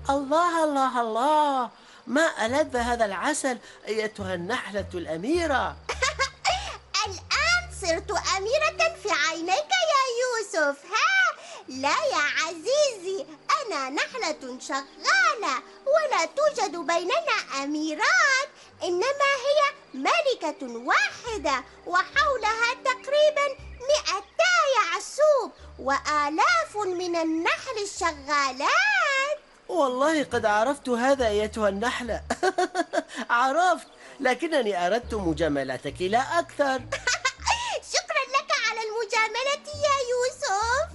الله الله الله، ما ألذ هذا العسل أيتها النحلة الأميرة. الآن صرت أميرة في عينيك يا يوسف. ها؟ لا يا عزيزي، أنا نحلة شغالة، ولا توجد بيننا أميرات، إنما هي ملكة واحدة وحولها تقريبا 200 يعسوب وآلاف من النحل الشغالات. والله قد عرفت هذا أيتها النحلة. عرفت، لكنني أردت مجاملتك لا أكثر. شكرا لك على المجاملة يا يوسف.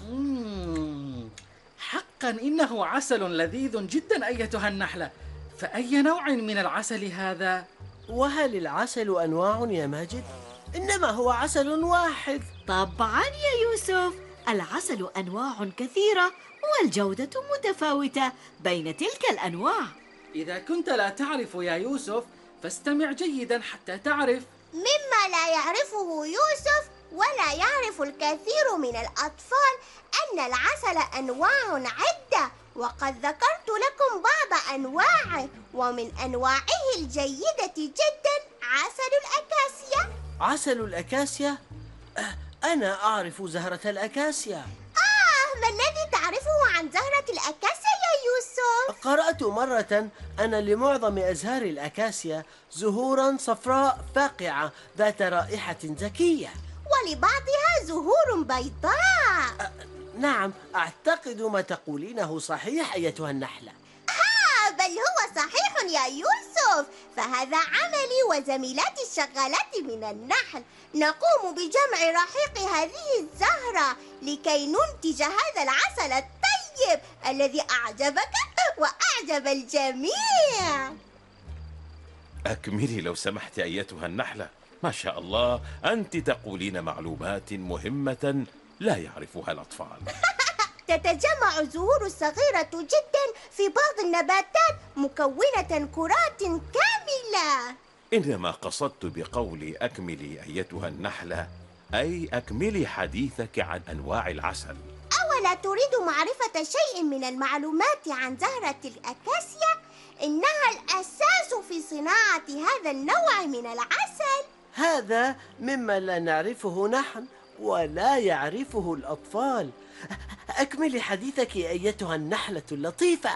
حقا إنه عسل لذيذ جدا أيتها النحلة، فأي نوع من العسل هذا؟ وهل العسل أنواع يا ماجد؟ إنما هو عسل واحد. طبعا يا يوسف، العسل أنواع كثيرة والجودة متفاوتة بين تلك الأنواع. إذا كنت لا تعرف يا يوسف فاستمع جيدا حتى تعرف. مما لا يعرفه يوسف ولا يعرف الكثير من الأطفال أن العسل أنواع عدة، وقد ذكرت لكم بعض أنواعه، ومن أنواعه الجيدة جدا عسل الأكاسيا. عسل الأكاسيا؟ أنا أعرف زهرة الأكاسيا. ما الذي تعرفه عن زهرة الأكاسيا يا يوسف؟ قرأت مرة أن لمعظم أزهار الأكاسيا زهورا صفراء فاقعة ذات رائحة زكية، ولبعضها زهور بيضاء. نعم، أعتقد ما تقولينه صحيح أيتها النحلة. بل هو صحيح يا يوسف، فهذا عملي وزميلاتي الشغالات من النحل، نقوم بجمع رحيق هذه الزهرة لكي ننتج هذا العسل الطيب الذي أعجبك وأعجب الجميع. أكملي لو سمحت أيتها النحلة. ما شاء الله، أنت تقولين معلومات مهمة لا يعرفها الأطفال. تتجمع الزهور الصغيرة جدا في بعض النباتات مكونة كرات كاملة. إنما قصدت بقولي أكملي أيتها النحلة أي أكملي حديثك عن أنواع العسل. أولا تريد معرفة شيء من المعلومات عن زهرة الأكاسيا؟ إنها الأساس في صناعة هذا النوع من العسل. هذا مما لا نعرفه نحن ولا يعرفه الأطفال. أكملي حديثك أيتها النحلة اللطيفة.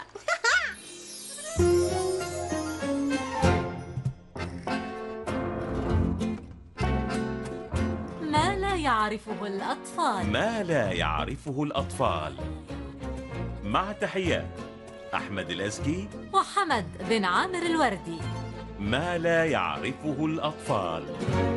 ما لا يعرفه الأطفال. ما لا يعرفه الأطفال. مع تحيات أحمد الأزكي وحمد بن عامر الوردي. ما لا يعرفه الأطفال.